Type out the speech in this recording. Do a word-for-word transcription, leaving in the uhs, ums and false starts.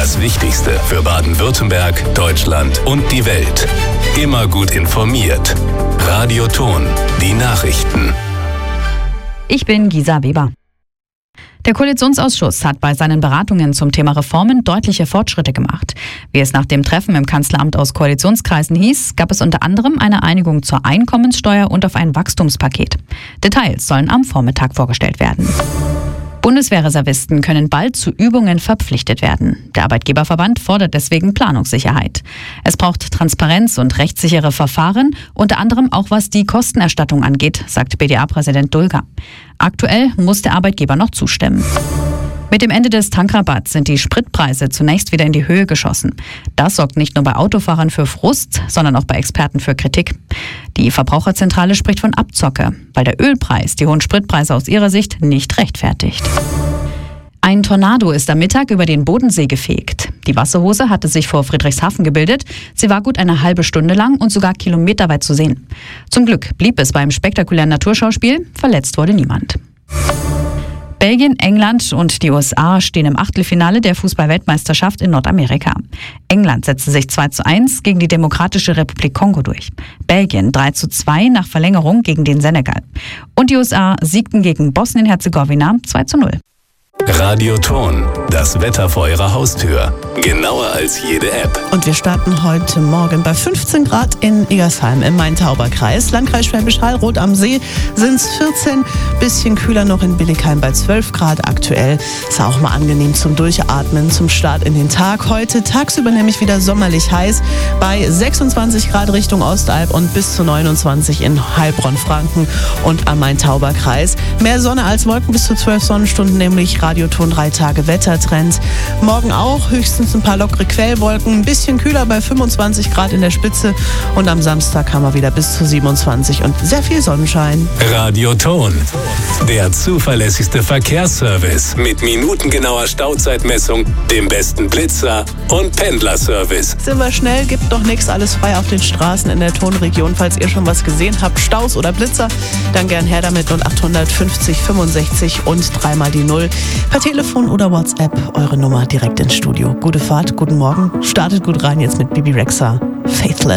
Das Wichtigste für Baden-Württemberg, Deutschland und die Welt. Immer gut informiert. Radio Thon, die Nachrichten. Ich bin Gisa Weber. Der Koalitionsausschuss hat bei seinen Beratungen zum Thema Reformen deutliche Fortschritte gemacht. Wie es nach dem Treffen im Kanzleramt aus Koalitionskreisen hieß, gab es unter anderem eine Einigung zur Einkommenssteuer und auf ein Wachstumspaket. Details sollen am Vormittag vorgestellt werden. Bundeswehrreservisten können bald zu Übungen verpflichtet werden. Der Arbeitgeberverband fordert deswegen Planungssicherheit. Es braucht Transparenz und rechtssichere Verfahren, unter anderem auch was die Kostenerstattung angeht, sagt B D A-Präsident Dulger. Aktuell muss der Arbeitgeber noch zustimmen. Mit dem Ende des Tankrabatts sind die Spritpreise zunächst wieder in die Höhe geschossen. Das sorgt nicht nur bei Autofahrern für Frust, sondern auch bei Experten für Kritik. Die Verbraucherzentrale spricht von Abzocke, weil der Ölpreis die hohen Spritpreise aus ihrer Sicht nicht rechtfertigt. Ein Tornado ist am Mittag über den Bodensee gefegt. Die Wasserhose hatte sich vor Friedrichshafen gebildet. Sie war gut eine halbe Stunde lang und sogar kilometerweit zu sehen. Zum Glück blieb es beim spektakulären Naturschauspiel. Verletzt wurde niemand. Belgien, England und die U S A stehen im Achtelfinale der Fußball-Weltmeisterschaft in Nordamerika. England setzte sich zwei zu eins gegen die Demokratische Republik Kongo durch. Belgien drei zu zwei nach Verlängerung gegen den Senegal. Und die U S A siegten gegen Bosnien-Herzegowina zwei zu null. Radio Thon, das Wetter vor Ihrer Haustür. Genauer als jede App. Und wir starten heute Morgen bei fünfzehn Grad in Egersheim im Main-Tauber-Kreis. Landkreis Schwäbisch Hall, Rot am See sind es vierzehn. Bisschen kühler noch in Billigheim bei zwölf Grad aktuell. Ist auch mal angenehm zum Durchatmen, zum Start in den Tag. Heute tagsüber nämlich wieder sommerlich heiß bei sechsundzwanzig Grad Richtung Ostalb und bis zu neunundzwanzig in Heilbronn-Franken und am Main-Tauber-Kreis. Mehr Sonne als Wolken, bis zu zwölf Sonnenstunden, nämlich Radio Thon drei Tage Wettertrend. Morgen auch höchstens ein paar lockere Quellwolken, ein bisschen kühler bei fünfundzwanzig Grad in der Spitze und am Samstag haben wir wieder bis zu siebenundzwanzig und sehr viel Sonnenschein. Radio Thon, der zuverlässigste Verkehrsservice mit minutengenauer Stauzeitmessung, dem besten Blitzer und Pendlerservice. Sind wir schnell, gibt noch nichts, alles frei auf den Straßen in der Thonregion. Falls ihr schon was gesehen habt, Staus oder Blitzer, dann gern her damit null acht fünfzig fünfundsechzig und dreimal die Null. Per Telefon oder WhatsApp eure Nummer direkt ins Studio. Gute Fahrt, guten Morgen, startet gut rein jetzt mit Bibi Rexha, Faithless.